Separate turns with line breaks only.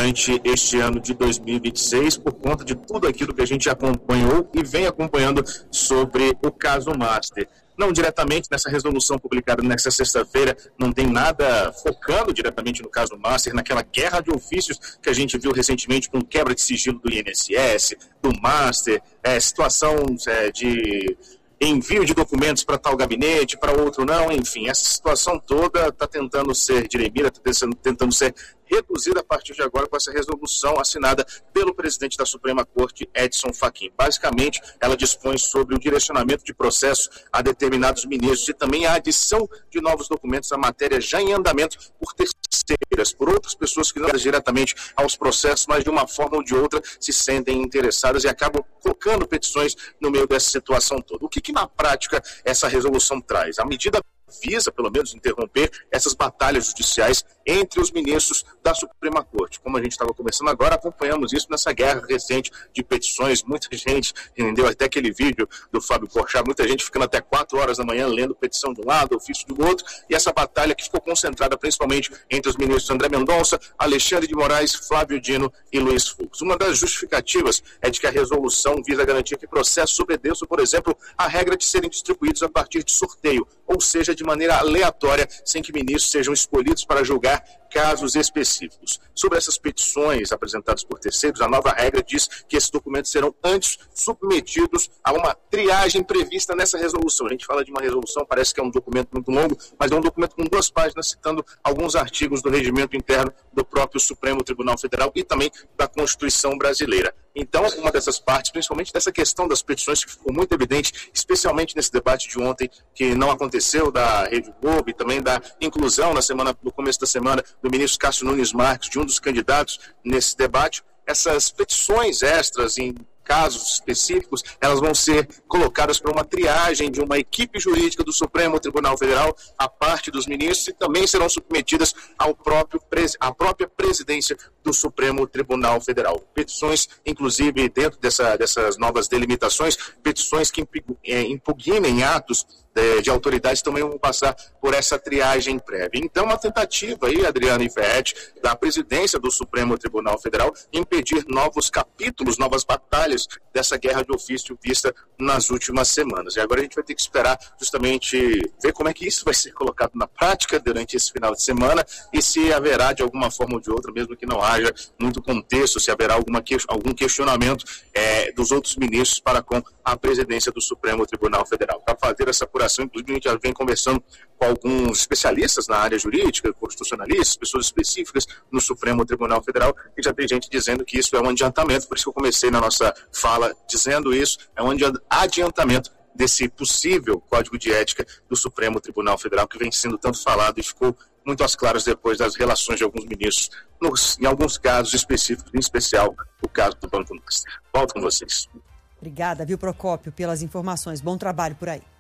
durante este ano de 2026, por conta de tudo aquilo que a gente acompanhou e vem acompanhando sobre o caso Master. Não diretamente nessa resolução publicada nesta sexta-feira, não tem nada focando diretamente no caso Master, naquela guerra de ofícios que a gente viu recentemente com quebra de sigilo do INSS, do Master, situação de envio de documentos para tal gabinete, para outro não, enfim, essa situação toda está tentando ser dirimida, está tentando ser reduzida a partir de agora com essa resolução assinada pelo presidente da Suprema Corte, Edson Fachin. Basicamente, ela dispõe sobre o direcionamento de processo a determinados ministros e também a adição de novos documentos à matéria já em andamento por terceiras, por outras pessoas que não ligam diretamente aos processos, mas de uma forma ou de outra se sentem interessadas e acabam colocando petições no meio dessa situação toda. O que na prática essa resolução traz? A medida visa, pelo menos, interromper essas batalhas judiciais entre os ministros da Suprema Corte. Como a gente estava conversando agora, acompanhamos isso nessa guerra recente de petições. Muita gente entendeu até aquele vídeo do Fábio Porchat, muita gente ficando até 4 horas da manhã lendo petição de um lado, ofício do outro, e essa batalha que ficou concentrada principalmente entre os ministros André Mendonça, Alexandre de Moraes, Flávio Dino e Luiz Fux. Uma das justificativas é de que a resolução visa garantir que processos obedeçam, por exemplo, a regra de serem distribuídos a partir de sorteio, ou seja, de maneira aleatória, sem que ministros sejam escolhidos para julgar casos específicos. Sobre essas petições apresentadas por terceiros, a nova regra diz que esses documentos serão antes submetidos a uma triagem prevista nessa resolução. A gente fala de uma resolução, parece que é um documento muito longo, mas é um documento com 2 páginas, citando alguns artigos do regimento interno do próprio Supremo Tribunal Federal e também da Constituição brasileira. Então, uma dessas partes, principalmente dessa questão das petições, que ficou muito evidente, especialmente nesse debate de ontem, que não aconteceu, da Rede Globo, e também da inclusão no começo da semana, do ministro Cássio Nunes Marques, de um dos candidatos nesse debate. Essas petições extras em casos específicos, elas vão ser colocadas para uma triagem de uma equipe jurídica do Supremo Tribunal Federal, a parte dos ministros, e também serão submetidas à própria presidência do Supremo Tribunal Federal. Petições, inclusive, dentro dessas novas delimitações, petições que impugnem atos de autoridades também vão passar por essa triagem prévia. Então, uma tentativa aí, Adriana e Ferretti, da presidência do Supremo Tribunal Federal, impedir novos capítulos, novas batalhas dessa guerra de ofício vista nas últimas semanas. E agora a gente vai ter que esperar justamente ver como é que isso vai ser colocado na prática durante esse final de semana e se haverá de alguma forma ou de outra, mesmo que não haja muito contexto, se haverá algum questionamento dos outros ministros para com a presidência do Supremo Tribunal Federal. Para fazer essa apuração, inclusive, a gente já vem conversando com alguns especialistas na área jurídica, constitucionalistas, pessoas específicas no Supremo Tribunal Federal, e já tem gente dizendo que isso é um adiantamento, por isso que eu comecei na nossa fala dizendo isso, é um adiantamento desse possível Código de Ética do Supremo Tribunal Federal, que vem sendo tanto falado e ficou muito às claras depois das relações de alguns ministros, em alguns casos específicos, em especial o caso do Banco Master. Volto com vocês.
Obrigada, viu, Procópio, pelas informações. Bom trabalho por aí.